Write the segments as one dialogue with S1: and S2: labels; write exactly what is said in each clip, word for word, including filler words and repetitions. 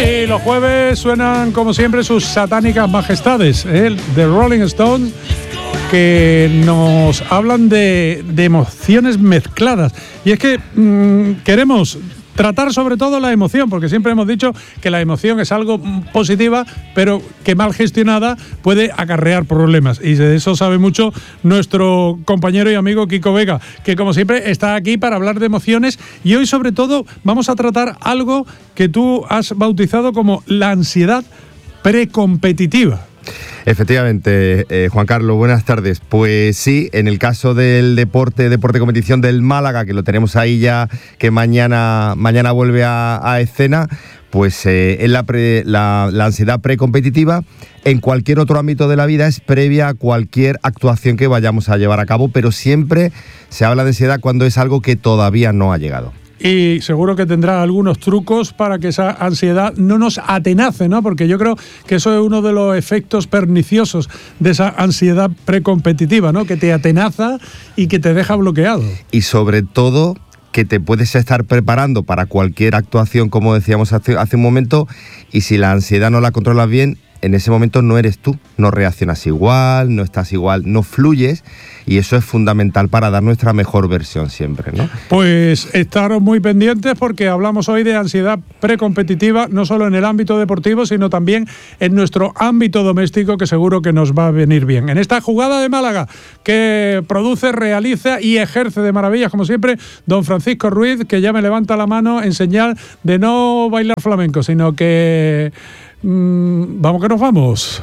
S1: Y los jueves suenan, como siempre, sus satánicas majestades, ¿eh? The Rolling Stones, que nos hablan de, de emociones mezcladas. Y es que mmm, queremos tratar sobre todo la emoción, porque siempre hemos dicho que la emoción es algo positiva, pero que mal gestionada puede acarrear problemas. Y de eso sabe mucho nuestro compañero y amigo Kiko Vega, que como siempre está aquí para hablar de emociones. Y hoy sobre todo vamos a tratar algo que tú has bautizado como la ansiedad precompetitiva.
S2: Efectivamente, eh, Juan Carlos, buenas tardes. Pues sí, en el caso del deporte, deporte competición del Málaga, que lo tenemos ahí ya, que mañana, mañana vuelve a, a escena, pues eh, en la, pre, la, la ansiedad precompetitiva en cualquier otro ámbito de la vida es previa a cualquier actuación que vayamos a llevar a cabo, pero siempre se habla de ansiedad cuando es algo que todavía no ha llegado.
S1: Y seguro que tendrá algunos trucos para que esa ansiedad no nos atenace, ¿no? Porque yo creo que eso es uno de los efectos perniciosos de esa ansiedad precompetitiva, ¿no? Que te atenaza y que te deja bloqueado.
S2: Y sobre todo que te puedes estar preparando para cualquier actuación, como decíamos hace, hace un momento, y si la ansiedad no la controlas bien, en ese momento no eres tú, no reaccionas igual, no estás igual, no fluyes, y eso es fundamental para dar nuestra mejor versión siempre, ¿no?
S1: Pues estaros muy pendientes porque hablamos hoy de ansiedad precompetitiva, no solo en el ámbito deportivo, sino también en nuestro ámbito doméstico, que seguro que nos va a venir bien. En esta jugada de Málaga, que produce, realiza y ejerce de maravillas, como siempre, don Francisco Ruiz, que ya me levanta la mano en señal de no bailar flamenco, sino que... Mm, vamos que nos vamos.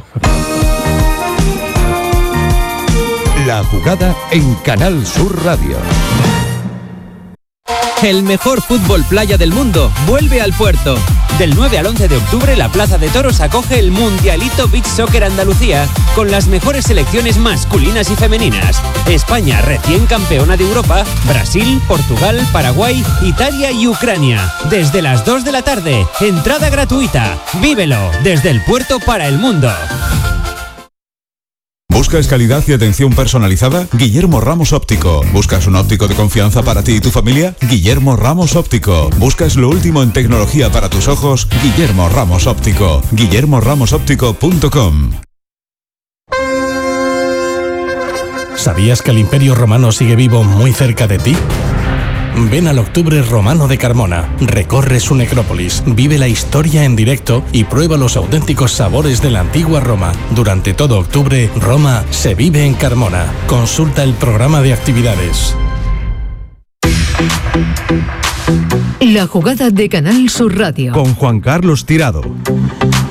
S3: La jugada en Canal Sur Radio.
S4: El mejor fútbol playa del mundo vuelve al Puerto. Del nueve al once de octubre, la Plaza de Toros acoge el Mundialito Beach Soccer Andalucía con las mejores selecciones masculinas y femeninas. España, recién campeona de Europa, Brasil, Portugal, Paraguay, Italia y Ucrania. Desde las dos de la tarde, entrada gratuita. Vívelo desde el Puerto para el mundo.
S5: ¿Buscas calidad y atención personalizada? Guillermo Ramos Óptico. ¿Buscas un óptico de confianza para ti y tu familia? Guillermo Ramos Óptico. ¿Buscas lo último en tecnología para tus ojos? Guillermo Ramos Óptico. guillermo ramos óptico punto com.
S6: ¿Sabías que el Imperio Romano sigue vivo muy cerca de ti? Ven al Octubre Romano de Carmona, recorre su necrópolis, vive la historia en directo y prueba los auténticos sabores de la antigua Roma. Durante todo octubre, Roma se vive en Carmona. Consulta el programa de actividades.
S7: La jugada de Canal Sur Radio.
S8: Con Juan Carlos Tirado.